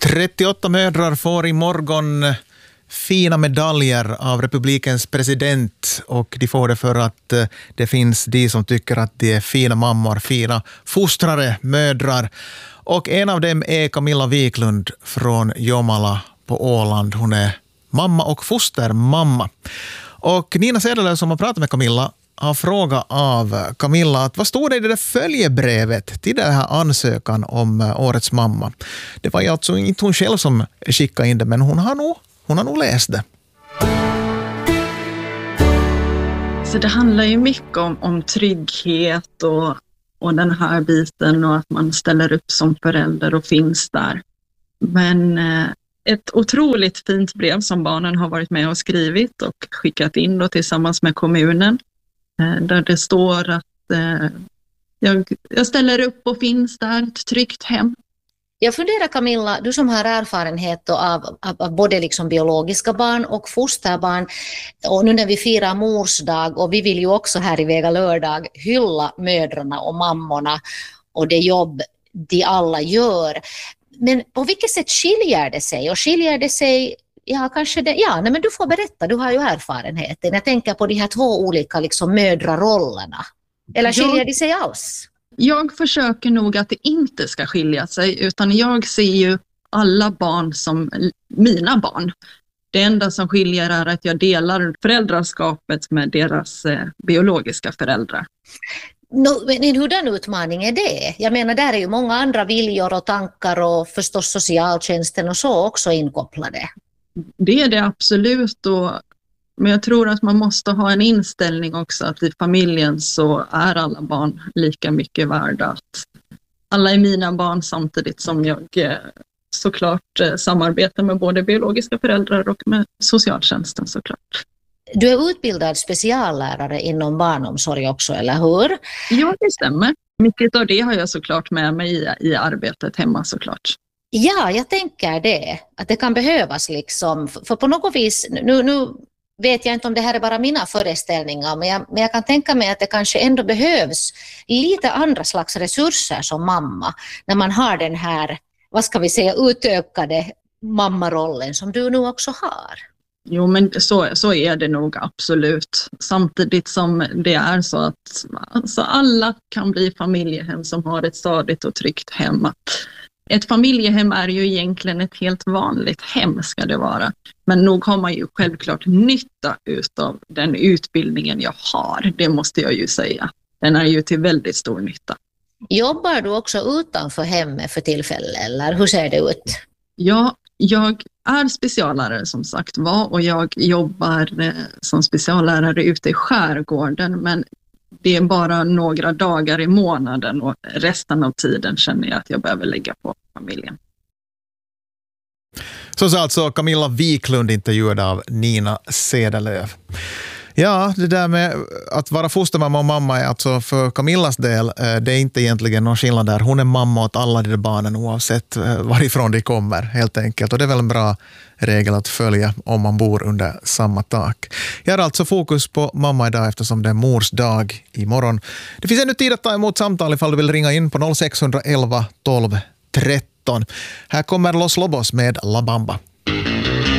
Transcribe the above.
38 mödrar får imorgon fina medaljer av republikens president, och de får det för att det finns de som tycker att de är fina mammor, fina fostrare, mödrar. Och en av dem är Camilla Wiklund från Jomala på Åland. Hon är mamma och fostermamma. Och Nina Sedelöv som har pratat med Camilla har frågat av Camilla att vad stod det i det där följebrevet till den här ansökan om årets mamma. Det var ju alltså inte hon själv som skickade in det, men hon har nog läst det. Så det handlar ju mycket om trygghet och den här biten, och att man ställer upp som förälder och finns där. Men ett otroligt fint brev som barnen har varit med och skrivit och skickat in då tillsammans med kommunen. Där det står att jag ställer upp och finns där, ett tryggt hem. Jag funderar, Camilla, du som har erfarenhet av både liksom biologiska barn och fosterbarn, och nu när vi firar morsdag, och vi vill ju också här i Vega lördag hylla mödrarna och mammorna och det jobb de alla gör. Men på vilket sätt skiljer det sig? Och skiljer det sig, men du får berätta, du har ju erfarenheten. Jag tänker på de här två olika liksom mödrarollerna. Eller skiljer det sig alls? Jag försöker nog att det inte ska skilja sig, utan jag ser ju alla barn som mina barn. Det enda som skiljer är att jag delar föräldraskapet med deras biologiska föräldrar. Men hurdan utmaning är det? Jag menar, där är ju många andra viljor och tankar och förstås socialtjänsten och så också inkopplade. Det är det absolut, men jag tror att man måste ha en inställning också att i familjen så är alla barn lika mycket värda. Att alla är mina barn, samtidigt som jag såklart samarbetar med både biologiska föräldrar och med socialtjänsten såklart. Du är utbildad speciallärare inom barnomsorg också, eller hur? Ja, det stämmer. Mycket av det har jag såklart med mig i arbetet hemma såklart. Ja, jag tänker det. Att det kan behövas liksom. För på något vis, nu vet jag inte om det här är bara mina föreställningar, men jag kan tänka mig att det kanske ändå behövs lite andra slags resurser som mamma. När man har den här, vad ska vi säga, utökade mammarollen som du nu också har. Jo, men så är det nog absolut. Samtidigt som det är så att alltså alla kan bli familjehem som har ett stadigt och tryggt hem. Ett familjehem är ju egentligen ett helt vanligt hem, ska det vara. Men nog har man ju självklart nytta utav den utbildningen jag har. Det måste jag ju säga. Den är ju till väldigt stor nytta. Jobbar du också utanför hemmet för tillfället, eller hur ser det ut? Ja, jag är speciallärare som sagt var, och jag jobbar som speciallärare ute i skärgården, men det är bara några dagar i månaden, och resten av tiden känner jag att jag behöver lägga på familjen. Så sa alltså Camilla Wiklund, intervjuad av Nina Sedelöv. Ja, det där med att vara fostermamma och mamma är alltså för Camillas del, det är inte egentligen någon skillnad där. Hon är mamma åt alla de där barnen oavsett varifrån de kommer, helt enkelt. Och det är väl en bra regel att följa om man bor under samma tak. Jag har alltså fokus på mamma idag eftersom det är mors dag imorgon. Det finns ännu tid att ta emot samtal ifall du vill ringa in på 0611 12 13. Här kommer Los Lobos med La Bamba.